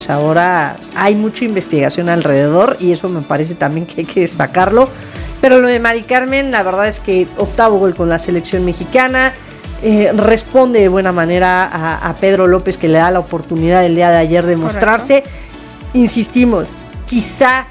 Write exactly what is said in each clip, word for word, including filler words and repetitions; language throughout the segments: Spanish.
Ahora hay mucha investigación alrededor y eso me parece también que hay que destacarlo. Pero lo de Mari Carmen, la verdad es que octavo gol con la selección mexicana, eh, responde de buena manera a, a Pedro López, que le da la oportunidad el día de ayer de mostrarse. Correcto. Insistimos, quizá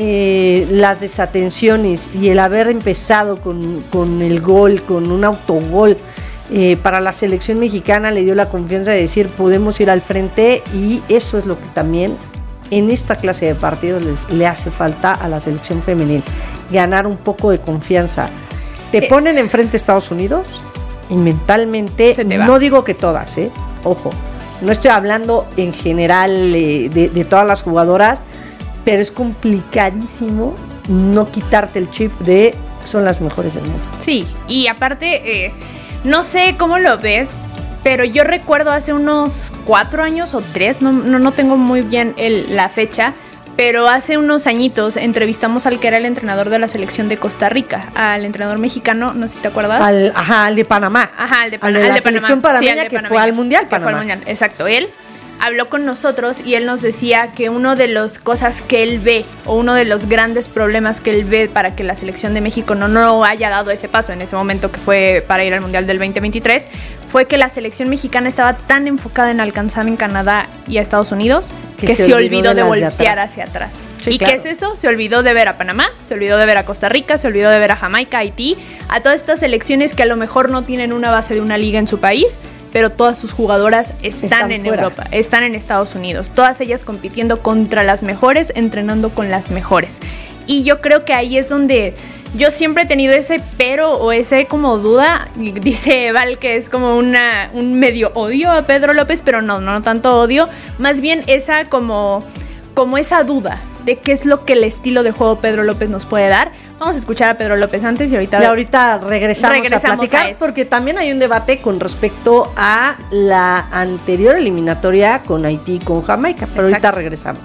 eh, las desatenciones y el haber empezado con, con el gol, con un autogol, Eh, para la selección mexicana le dio la confianza de decir podemos ir al frente, y eso es lo que también en esta clase de partidos les, le hace falta a la selección femenil, ganar un poco de confianza. Te es. ponen enfrente a Estados Unidos y mentalmente, no digo que todas, eh, ojo, no estoy hablando en general eh, de, de todas las jugadoras, pero es complicadísimo no quitarte el chip de son las mejores del mundo. Sí, y aparte... Eh... No sé cómo lo ves, pero yo recuerdo hace unos cuatro años o tres, no, no, no tengo muy bien el, la fecha, pero hace unos añitos entrevistamos al que era el entrenador de la selección de Costa Rica, al entrenador mexicano, no sé si te acuerdas. Al, ajá, al de Panamá. Ajá, al de, Pan- al de al la de selección Panamá. panameña, Sí, de que Panamá, fue al Mundial que Panamá. Fue al Mundial, exacto, él habló con nosotros y él nos decía que una de las cosas que él ve, o uno de los grandes problemas que él ve para que la selección de México no, no haya dado ese paso en ese momento que fue para ir al Mundial del veinte veintitrés, fue que la selección mexicana estaba tan enfocada en alcanzar en Canadá y a Estados Unidos que, que se, se olvidó de, de voltear hacia atrás. Sí, ¿Y claro. qué es eso? Se olvidó de ver a Panamá, se olvidó de ver a Costa Rica, se olvidó de ver a Jamaica, Haití, a todas estas selecciones que a lo mejor no tienen una base de una liga en su país, pero todas sus jugadoras están, están en fuera. Europa, están en Estados Unidos, todas ellas compitiendo contra las mejores, entrenando con las mejores. Y yo creo que ahí es donde yo siempre he tenido ese pero o ese como duda. Dice Val que es como una, un medio odio a Pedro López, pero no, no tanto odio, más bien esa como, como esa duda de qué es lo que el estilo de juego Pedro López nos puede dar. Vamos a escuchar a Pedro López antes y ahorita, y ahorita regresamos, regresamos a platicar, a porque también hay un debate con respecto a la anterior eliminatoria con Haití y con Jamaica, pero Exacto. ahorita regresamos.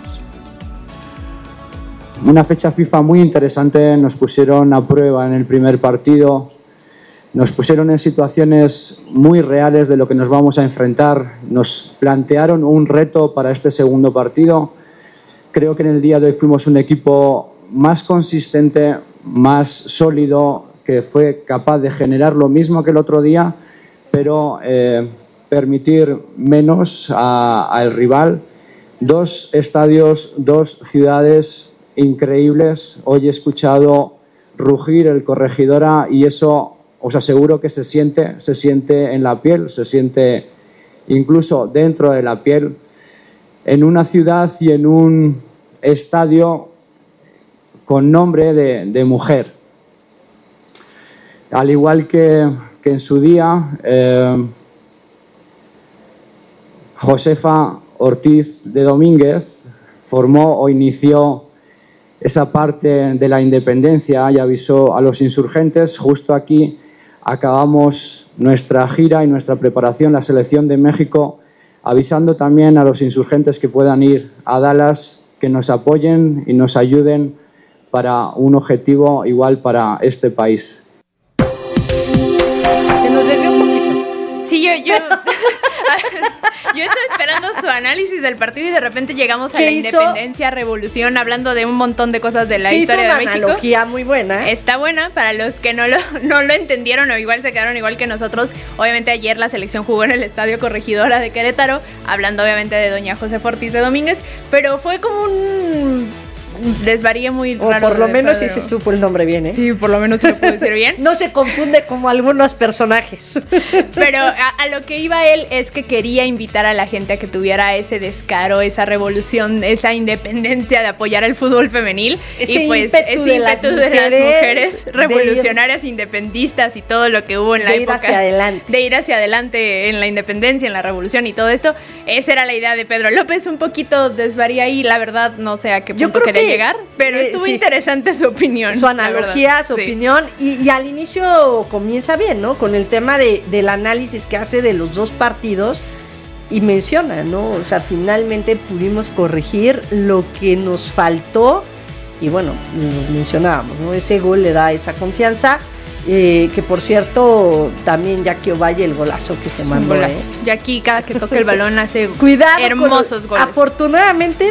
Una fecha FIFA muy interesante, nos pusieron a prueba en el primer partido, nos pusieron en situaciones muy reales de lo que nos vamos a enfrentar, nos plantearon un reto para este segundo partido. Creo que en el día de hoy fuimos un equipo más consistente, más sólido, que fue capaz de generar lo mismo que el otro día, pero eh, permitir menos al rival. Dos estadios, dos ciudades increíbles. Hoy he escuchado rugir el Corregidora y eso os aseguro que se siente, se siente en la piel, se siente incluso dentro de la piel. En una ciudad y en un estadio con nombre de, de mujer. Al igual que, que en su día, eh, Josefa Ortiz de Domínguez formó o inició esa parte de la independencia y avisó a los insurgentes. Justo aquí acabamos nuestra gira y nuestra preparación, la selección de México, avisando también a los insurgentes que puedan ir a Dallas, que nos apoyen y nos ayuden para un objetivo igual para este país. Se nos desvió un poquito. Sí, yo... yo... Yo estaba esperando su análisis del partido y de repente llegamos a la hizo? independencia, revolución, hablando de un montón de cosas de la historia de México. Hizo una analogía muy buena. ¿eh? Está buena para los que no lo, no lo entendieron o igual se quedaron igual que nosotros. Obviamente ayer la selección jugó en el Estadio Corregidora de Querétaro, hablando obviamente de doña Josefa Ortiz de Domínguez, pero fue como un desvaríe muy o raro. O por lo menos Pedro. sí se supo el nombre bien, ¿eh? Sí, por lo menos sí lo puedo decir bien. No se confunde como algunos personajes. Pero a, a lo que iba él es que quería invitar a la gente a que tuviera ese descaro, esa revolución, esa independencia de apoyar al fútbol femenil. Ese y pues ímpetu ese ímpetu de las, de las mujeres revolucionarias, ir, independistas y todo lo que hubo en la de época. Ir hacia adelante. De ir hacia adelante en la independencia, en la revolución y todo esto. Esa era la idea de Pedro López. Un poquito desvaría ahí, la verdad, no sé a qué punto quería que, llegar, pero eh, estuvo sí. interesante su opinión. Su analogía, su sí. opinión. Y, y al inicio comienza bien, ¿no? Con el tema de, del análisis que hace de los dos partidos y menciona, ¿no? O sea, finalmente pudimos corregir lo que nos faltó y bueno, lo mencionábamos, ¿no? Ese gol le da esa confianza. Eh, que por cierto, también Jackie Ovalle, el golazo que se mandó. Golazo. ¿eh? Jackie, cada que toca el balón, hace Cuidado hermosos con, goles. Afortunadamente